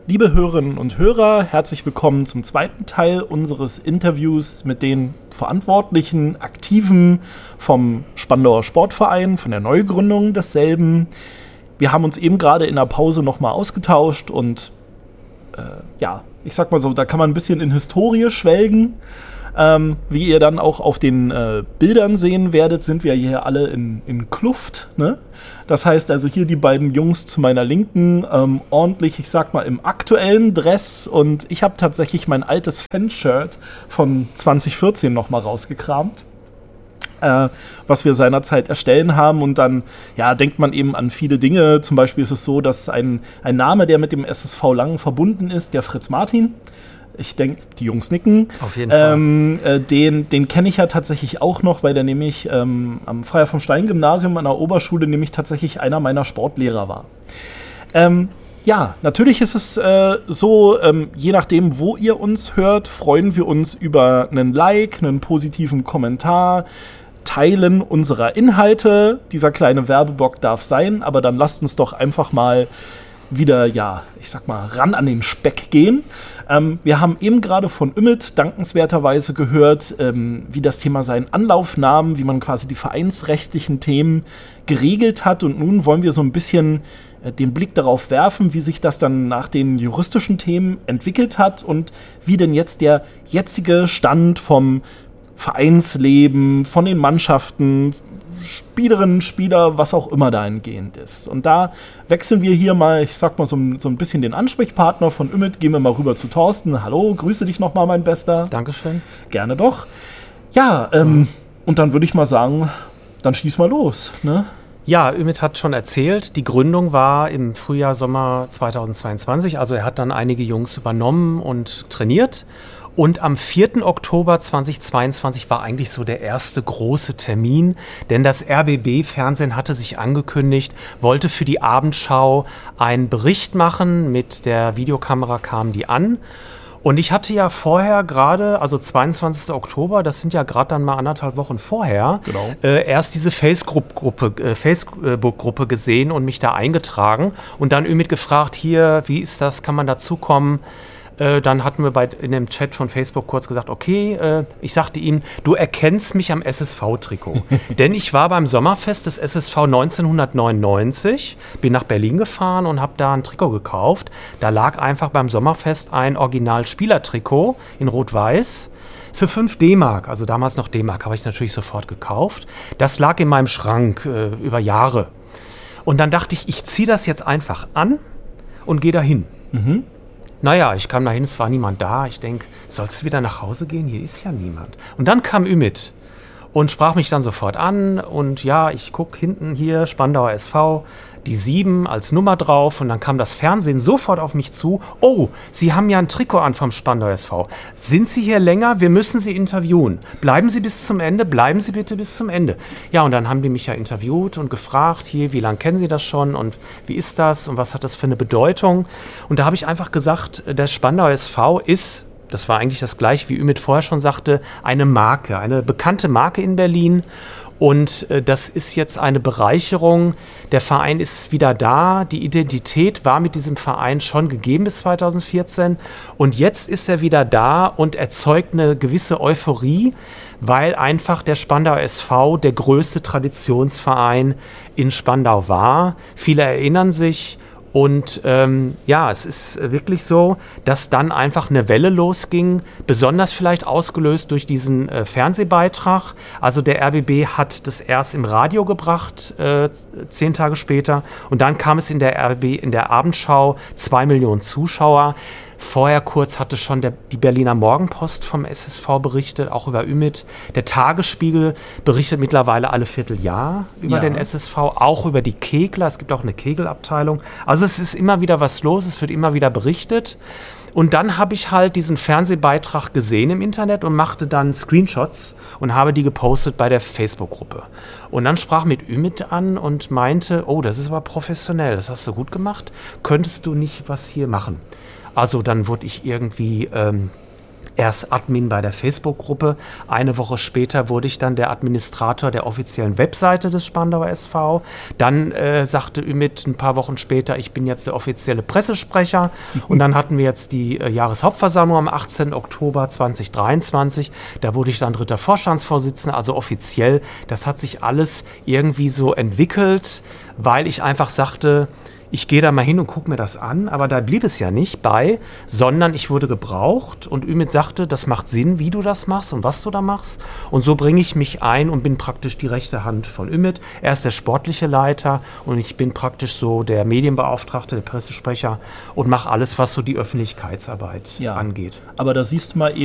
Liebe Hörerinnen und Hörer, herzlich willkommen zum zweiten Teil unseres Interviews mit den Verantwortlichen, Aktiven vom Spandauer Sportverein, von der Neugründung desselben. Wir haben uns eben gerade in der Pause nochmal ausgetauscht und ich sag mal so, da kann man ein bisschen in Historie schwelgen. Wie ihr dann auch auf den Bildern sehen werdet, sind wir hier alle in Kluft, ne? Das heißt also hier die beiden Jungs zu meiner Linken ordentlich, ich sag mal, im aktuellen Dress, und ich habe tatsächlich mein altes Fanshirt von 2014 nochmal rausgekramt, was wir seinerzeit erstellen haben, und dann denkt man eben an viele Dinge. Zum Beispiel ist es so, dass ein Name, der mit dem SSV Langen verbunden ist, der Fritz Martin. Ich denke, die Jungs nicken. Auf jeden Fall. Den kenne ich ja tatsächlich auch noch, weil der nämlich am Freiherr vom Stein Gymnasium an der Oberschule nämlich tatsächlich einer meiner Sportlehrer war. Natürlich ist es so, je nachdem, wo ihr uns hört, freuen wir uns über einen Like, einen positiven Kommentar, Teilen unserer Inhalte. Dieser kleine Werbeblock darf sein, aber dann lasst uns doch einfach mal wieder, ran an den Speck gehen. Wir haben eben gerade von Ümit dankenswerterweise gehört, wie das Thema seinen Anlauf nahm, wie man quasi die vereinsrechtlichen Themen geregelt hat. Und nun wollen wir so ein bisschen den Blick darauf werfen, wie sich das dann nach den juristischen Themen entwickelt hat und wie denn jetzt der jetzige Stand vom Vereinsleben, von den Mannschaften, Spielerinnen, Spieler, was auch immer dahingehend ist. Und da wechseln wir hier mal, ich sag mal, so ein bisschen den Ansprechpartner von Ümit. Gehen wir mal rüber zu Thorsten. Hallo, grüße dich nochmal, mein Bester. Dankeschön. Gerne doch. Und dann würde ich mal sagen, dann schieß mal los, ne? Ja, Ümit hat schon erzählt, die Gründung war im Frühjahr, Sommer 2022. Also er hat dann einige Jungs übernommen und trainiert. Und am 4. Oktober 2022 war eigentlich so der erste große Termin, denn das RBB-Fernsehen hatte sich angekündigt, wollte für die Abendschau einen Bericht machen. Mit der Videokamera kamen die an. Und ich hatte ja vorher gerade, also 22. Oktober, das sind ja gerade dann mal 1,5 Wochen vorher, genau, erst diese Facebook-Gruppe gesehen und mich da eingetragen. Und dann Ümit gefragt, hier, wie ist das, kann man dazukommen? Dann hatten wir in dem Chat von Facebook kurz gesagt, okay, ich sagte ihm, du erkennst mich am SSV-Trikot. Denn ich war beim Sommerfest des SSV 1999, bin nach Berlin gefahren und habe da ein Trikot gekauft. Da lag einfach beim Sommerfest ein Original-Spielertrikot in Rot-Weiß für 5 D-Mark. Also damals noch D-Mark, habe ich natürlich sofort gekauft. Das lag in meinem Schrank über Jahre. Und dann dachte ich, ich ziehe das jetzt einfach an und gehe dahin. Mhm. Naja, ich kam dahin, es war niemand da. Ich denke, sollst du wieder nach Hause gehen? Hier ist ja niemand. Und dann kam Ümit und sprach mich dann sofort an. Und ja, ich gucke hinten hier, Spandauer SV, die 7 als Nummer drauf. Und dann kam das Fernsehen sofort auf mich zu. Oh, Sie haben ja ein Trikot an vom Spandauer SV. Sind Sie hier länger? Wir müssen Sie interviewen. Bleiben Sie bis zum Ende? Bleiben Sie bitte bis zum Ende. Ja, und dann haben die mich ja interviewt und gefragt, hier, wie lange kennen Sie das schon und wie ist das und was hat das für eine Bedeutung? Und da habe ich einfach gesagt, der Spandauer SV ist, das war eigentlich das Gleiche, wie Ümit vorher schon sagte, eine Marke, eine bekannte Marke in Berlin. Und das ist jetzt eine Bereicherung. Der Verein ist wieder da. Die Identität war mit diesem Verein schon gegeben bis 2014. Und jetzt ist er wieder da und erzeugt eine gewisse Euphorie, weil einfach der Spandauer SV der größte Traditionsverein in Spandau war. Viele erinnern sich. Und es ist wirklich so, dass dann einfach eine Welle losging, besonders vielleicht ausgelöst durch diesen Fernsehbeitrag. Also der RBB hat das erst im Radio gebracht, 10 Tage später. Und dann kam es in der Abendschau, 2 Millionen Zuschauer. Vorher kurz hatte schon die Berliner Morgenpost vom SSV berichtet, auch über Ümit. Der Tagesspiegel berichtet mittlerweile alle Vierteljahr über den SSV, auch über die Kegler. Es gibt auch eine Kegelabteilung. Also es ist immer wieder was los, es wird immer wieder berichtet. Und dann habe ich halt diesen Fernsehbeitrag gesehen im Internet und machte dann Screenshots und habe die gepostet bei der Facebook-Gruppe. Und dann sprach mit Ümit an und meinte, oh, das ist aber professionell, das hast du gut gemacht. Könntest du nicht was hier machen? Also dann wurde ich irgendwie erst Admin bei der Facebook-Gruppe. Eine Woche später wurde ich dann der Administrator der offiziellen Webseite des Spandauer SV. Dann sagte Ümit ein paar Wochen später, ich bin jetzt der offizielle Pressesprecher. Und dann hatten wir jetzt die Jahreshauptversammlung am 18. Oktober 2023. Da wurde ich dann 3. Vorstandsvorsitzender, also offiziell. Das hat sich alles irgendwie so entwickelt, weil ich einfach sagte, ich gehe da mal hin und gucke mir das an, aber da blieb es ja nicht bei, sondern ich wurde gebraucht und Ümit sagte, das macht Sinn, wie du das machst und was du da machst. Und so bringe ich mich ein und bin praktisch die rechte Hand von Ümit. Er ist der sportliche Leiter und ich bin praktisch so der Medienbeauftragte, der Pressesprecher und mache alles, was so die Öffentlichkeitsarbeit angeht. Aber da siehst du mal